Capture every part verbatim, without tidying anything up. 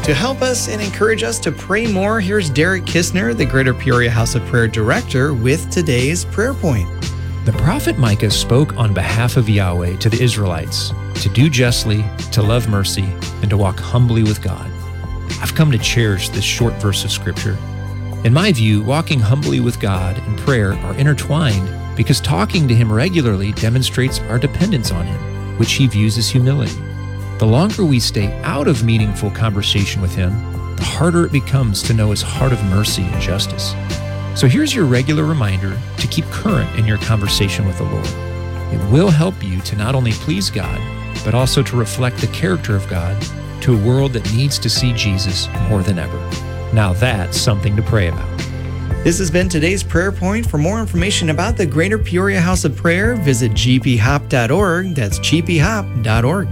To help us and encourage us to pray more, here's Derek Kistner, the Greater Peoria House of Prayer Director, with today's prayer point. The prophet Micah spoke on behalf of Yahweh to the Israelites to do justly, to love mercy, and to walk humbly with God. I've come to cherish this short verse of Scripture. In my view, walking humbly with God and prayer are intertwined because talking to Him regularly demonstrates our dependence on Him, which He views as humility. The longer we stay out of meaningful conversation with Him, the harder it becomes to know His heart of mercy and justice. So here's your regular reminder to keep current in your conversation with the Lord. It will help you to not only please God, but also to reflect the character of God to a world that needs to see Jesus more than ever. Now that's something to pray about. This has been today's prayer point. For more information about the Greater Peoria House of Prayer, visit g p hop dot org. That's g p hop dot org.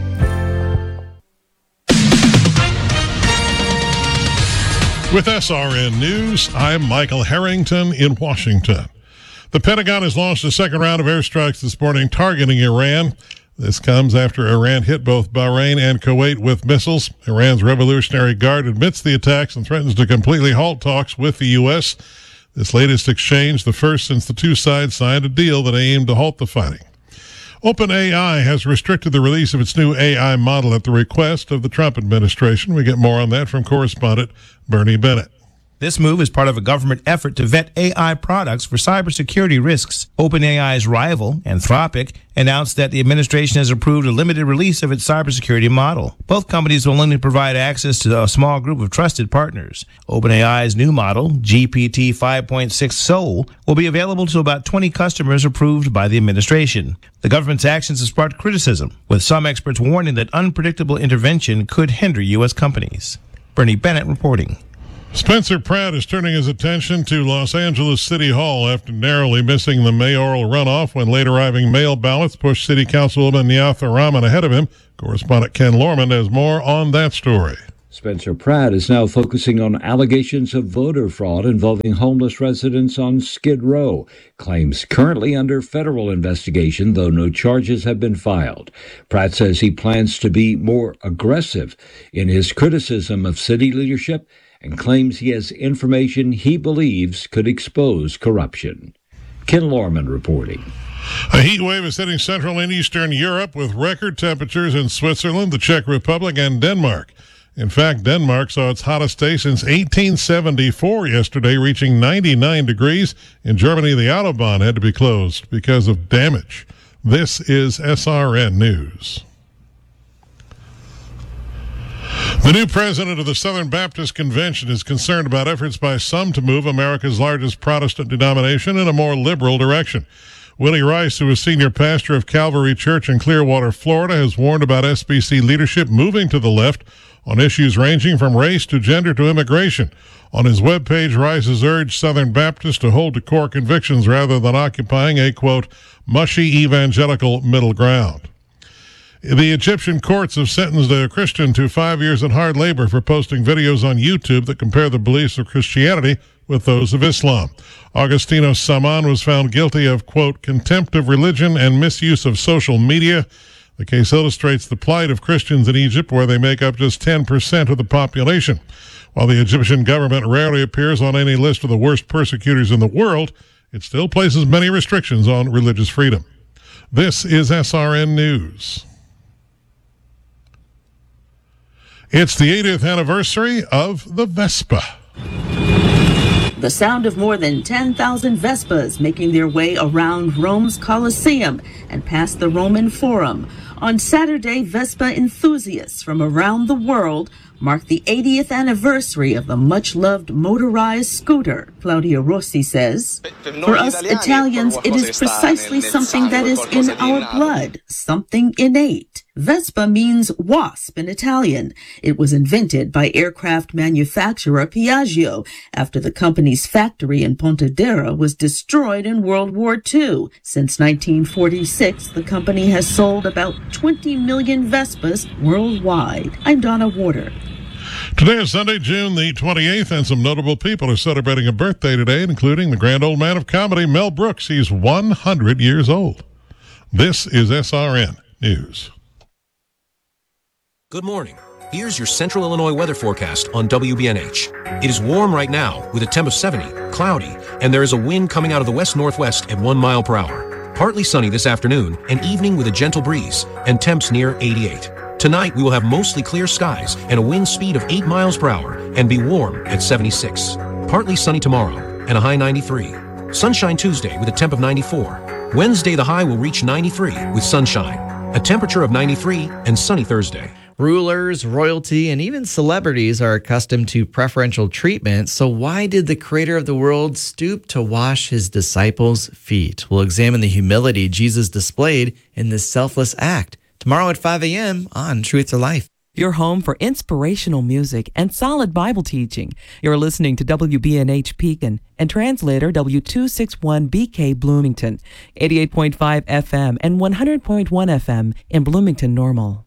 With S R N News, I'm Michael Harrington in Washington. The Pentagon has launched a second round of airstrikes this morning targeting Iran. This comes after Iran hit both Bahrain and Kuwait with missiles. Iran's Revolutionary Guard admits the attacks and threatens to completely halt talks with the U S. This latest exchange, the first since the two sides signed a deal that aimed to halt the fighting. OpenAI has restricted the release of its new A I model at the request of the Trump administration. We get more on that from correspondent Bernie Bennett. This move is part of a government effort to vet A I products for cybersecurity risks. OpenAI's rival, Anthropic, announced that the administration has approved a limited release of its cybersecurity model. Both companies will only provide access to a small group of trusted partners. OpenAI's new model, G P T five point six Soul, will be available to about twenty customers approved by the administration. The government's actions have sparked criticism, with some experts warning that unpredictable intervention could hinder U S companies. Bernie Bennett reporting. Spencer Pratt is turning his attention to Los Angeles City Hall after narrowly missing the mayoral runoff when late arriving mail ballots pushed City Councilwoman Nyatha Raman ahead of him. Correspondent Ken Lorman has more on that story. Spencer Pratt is now focusing on allegations of voter fraud involving homeless residents on Skid Row. Claims currently under federal investigation, though no charges have been filed. Pratt says he plans to be more aggressive in his criticism of city leadership and claims he has information he believes could expose corruption. Ken Lorman reporting. A heat wave is hitting Central and Eastern Europe with record temperatures in Switzerland, the Czech Republic, and Denmark. In fact, Denmark saw its hottest day since eighteen seventy-four yesterday, reaching ninety-nine degrees. In Germany, the Autobahn had to be closed because of damage. This is S R N News. The new president of the Southern Baptist Convention is concerned about efforts by some to move America's largest Protestant denomination in a more liberal direction. Willie Rice, who is senior pastor of Calvary Church in Clearwater, Florida, has warned about S B C leadership moving to the left on issues ranging from race to gender to immigration. On his webpage, Rice has urged Southern Baptists to hold to core convictions rather than occupying a, quote, mushy evangelical middle ground. The Egyptian courts have sentenced a Christian to five years in hard labor for posting videos on YouTube that compare the beliefs of Christianity with those of Islam. Augustino Saman was found guilty of, quote, contempt of religion and misuse of social media. The case illustrates the plight of Christians in Egypt, where they make up just ten percent of the population. While the Egyptian government rarely appears on any list of the worst persecutors in the world, it still places many restrictions on religious freedom. This is S R N News. It's the eightieth anniversary of the Vespa. The sound of more than ten thousand Vespas making their way around Rome's Colosseum and past the Roman Forum. On Saturday, Vespa enthusiasts from around the world marked the eightieth anniversary of the much-loved motorized scooter. Claudia Rossi says, for us Italians, it is precisely something that is in our blood, something innate. Vespa means wasp in Italian. It was invented by aircraft manufacturer Piaggio after the company's factory in Pontedera was destroyed in World War Two. Since nineteen forty-six, the company has sold about twenty million Vespas worldwide. I'm Donna Warder. Today is Sunday, June the twenty-eighth, and some notable people are celebrating a birthday today, including the grand old man of comedy, Mel Brooks. He's one hundred years old. This is S R N News. Good morning. Here's your Central Illinois weather forecast on W B N H. It is warm right now with a temp of seventy, cloudy, and there is a wind coming out of the west-northwest at one mile per hour. Partly sunny this afternoon and evening with a gentle breeze and temps near eighty-eight. Tonight we will have mostly clear skies and a wind speed of eight miles per hour and be warm at seventy-six. Partly sunny tomorrow and a high ninety-three. Sunshine Tuesday with a temp of ninety-four. Wednesday the high will reach ninety-three with sunshine. A temperature of ninety-three and sunny Thursday. Rulers, royalty, and even celebrities are accustomed to preferential treatment, so why did the creator of the world stoop to wash his disciples' feet? We'll examine the humility Jesus displayed in this selfless act. Tomorrow at five a.m. on Truth to Life. Your home for inspirational music and solid Bible teaching. You're listening to W B N H Pekin and translator W two sixty-one B K Bloomington, eighty-eight point five F M and one hundred point one F M in Bloomington Normal.